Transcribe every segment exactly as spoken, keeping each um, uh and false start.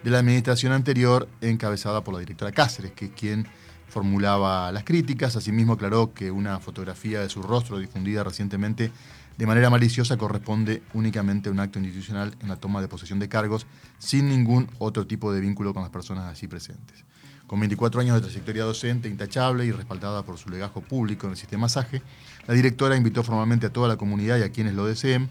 de la administración anterior, encabezada por la directora Cáceres, que es quien formulaba las críticas. Asimismo aclaró que una fotografía de su rostro difundida recientemente de manera maliciosa corresponde únicamente a un acto institucional en la toma de posesión de cargos, sin ningún otro tipo de vínculo con las personas allí presentes. Con veinticuatro años de trayectoria docente intachable y respaldada por su legajo público en el sistema S A G E, la directora invitó formalmente a toda la comunidad y a quienes lo deseen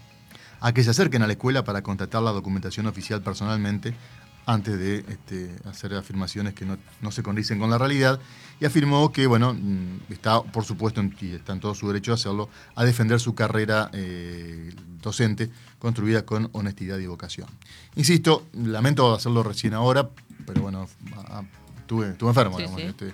a que se acerquen a la escuela para contactar la documentación oficial personalmente antes de este, hacer afirmaciones que no, no se condicen con la realidad, y afirmó que, bueno, está, por supuesto, y está en todo su derecho de hacerlo, a defender su carrera eh, docente, construida con honestidad y vocación. Insisto, lamento hacerlo recién ahora, pero bueno, a, estuve, estuve enfermo, sí, digamos, sí. Este,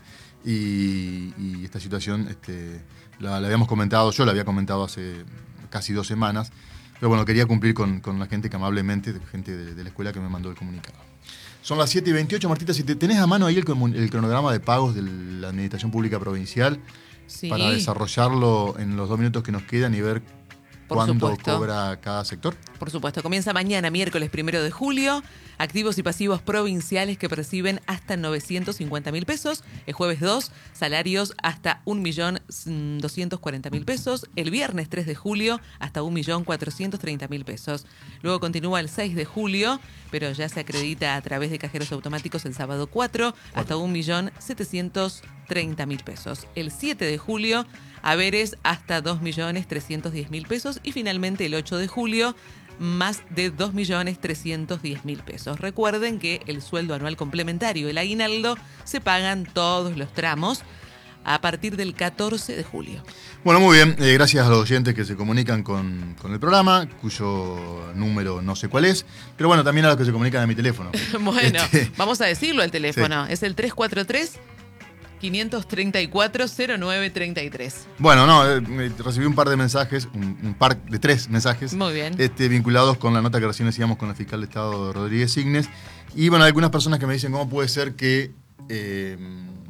y, y esta situación este, la, la habíamos comentado, yo la había comentado hace casi dos semanas, pero bueno, quería cumplir con, con la gente que amablemente, gente de, de la escuela que me mandó el comunicado. Son las siete y veintiocho, Martita, si te, tenés a mano ahí el, el cronograma de pagos de la Administración Pública Provincial, sí, para desarrollarlo en los dos minutos que nos quedan y ver por cuándo supuesto. cobra cada sector. Por supuesto, comienza mañana, miércoles primero de julio. Activos y pasivos provinciales que perciben hasta novecientos cincuenta mil pesos. El jueves dos, salarios hasta un millón doscientos cuarenta mil pesos. El viernes tres de julio, hasta un millón cuatrocientos treinta mil pesos. Luego continúa el seis de julio, pero ya se acredita a través de cajeros automáticos el sábado cuatro, hasta un millón setecientos treinta mil pesos. El siete de julio, haberes hasta dos millones trescientos diez mil pesos. Y finalmente el ocho de julio, más de dos millones trescientos diez mil pesos. Recuerden que el sueldo anual complementario y el aguinaldo se pagan todos los tramos a partir del catorce de julio. Bueno, muy bien. Eh, gracias a los oyentes que se comunican con, con el programa, cuyo número no sé cuál es, pero bueno, también a los que se comunican a mi teléfono. Bueno, este... vamos a decirlo al teléfono. Sí. Es el tres cuatro tres, cinco tres cuatro, cero nueve tres tres. Bueno, no, eh, recibí un par de mensajes, un, un par de tres mensajes. Muy bien. Este, vinculados con la nota que recién decíamos con el fiscal de Estado Rodríguez Signes. Y bueno, algunas personas que me dicen cómo puede ser que eh,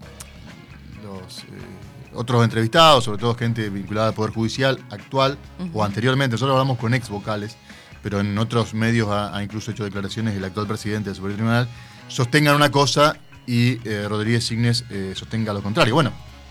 los eh, otros entrevistados, sobre todo gente vinculada al Poder Judicial actual uh-huh. o anteriormente, nosotros hablamos con ex vocales, pero en otros medios ha, ha incluso hecho declaraciones el actual presidente del Supremo Tribunal, sostengan una cosa y eh, Rodríguez Signes eh, sostenga lo contrario. Bueno,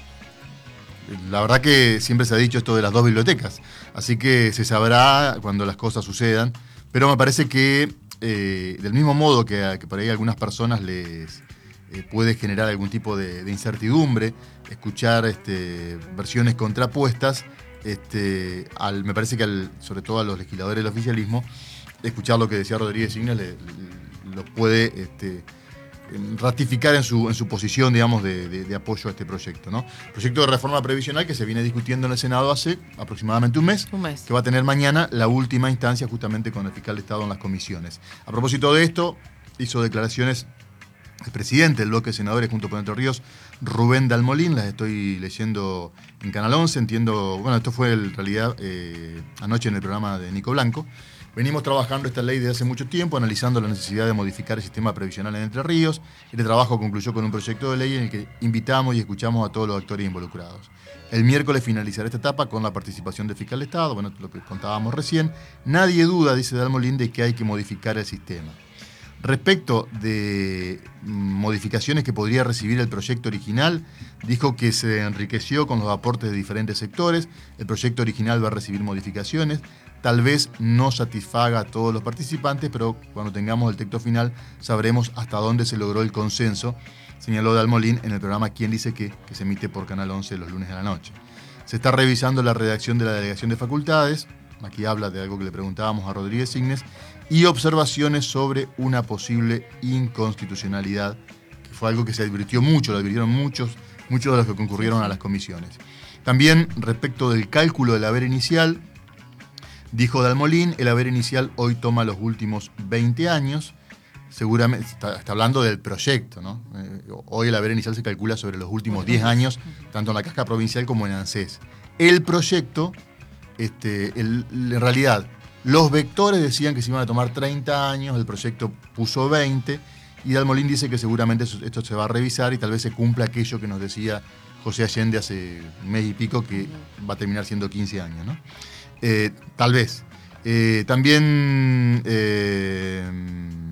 la verdad que siempre se ha dicho esto de las dos bibliotecas, así que se sabrá cuando las cosas sucedan, pero me parece que eh, del mismo modo que, a, que por ahí a algunas personas les eh, puede generar algún tipo de, de incertidumbre escuchar este, versiones contrapuestas, este, al, me parece que al, sobre todo a los legisladores del oficialismo, escuchar lo que decía Rodríguez Signes le, le, lo puede... Este, ratificar en su, en su posición, digamos, de, de, de apoyo a este proyecto, ¿no? Proyecto de reforma previsional que se viene discutiendo en el Senado hace aproximadamente un mes, un mes, que va a tener mañana la última instancia justamente con el fiscal de Estado en las comisiones. A propósito de esto, hizo declaraciones el presidente del bloque de senadores junto con Entre Ríos, Rubén Dalmolín, las estoy leyendo en Canal once, entiendo, bueno, esto fue en realidad eh, anoche en el programa de Nico Blanco. Venimos trabajando esta ley desde hace mucho tiempo, analizando la necesidad de modificar el sistema previsional en Entre Ríos. Este trabajo concluyó con un proyecto de ley en el que invitamos y escuchamos a todos los actores involucrados. El miércoles finalizará esta etapa con la participación del fiscal de Estado, bueno, lo que contábamos recién. Nadie duda, dice Dalmolín, de que hay que modificar el sistema. Respecto de modificaciones que podría recibir el proyecto original, dijo que se enriqueció con los aportes de diferentes sectores. El proyecto original va a recibir modificaciones. Tal vez no satisfaga a todos los participantes, pero cuando tengamos el texto final sabremos hasta dónde se logró el consenso, señaló Dalmolín en el programa ¿Quién dice qué?, que se emite por Canal once los lunes a la noche. Se está revisando la redacción de la Delegación de Facultades, aquí habla de algo que le preguntábamos a Rodríguez Signes, y observaciones sobre una posible inconstitucionalidad, que fue algo que se advirtió mucho, lo advirtieron muchos, muchos de los que concurrieron a las comisiones. También respecto del cálculo del haber inicial, dijo Dalmolín, el haber inicial hoy toma los últimos veinte años, seguramente, está, está hablando del proyecto, ¿no? Eh, hoy el haber inicial se calcula sobre los últimos diez años, tanto en la caja provincial como en ANSES. El proyecto, este, el, en realidad, los vectores decían que se iban a tomar treinta años, el proyecto puso veinte, y Dalmolín dice que seguramente esto se va a revisar y tal vez se cumpla aquello que nos decía José Allende hace un mes y pico, que va a terminar siendo quince años, ¿no? Eh, tal vez. Eh, también eh,